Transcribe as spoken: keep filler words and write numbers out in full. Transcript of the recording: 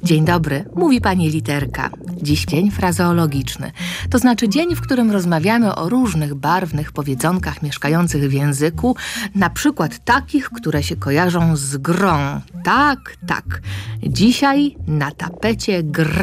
Dzień dobry, mówi pani Literka. Dziś dzień frazeologiczny, to znaczy dzień, w którym rozmawiamy o różnych barwnych powiedzonkach mieszkających w języku, na przykład takich, które się kojarzą z grą. Tak, tak. Dzisiaj na tapecie gra.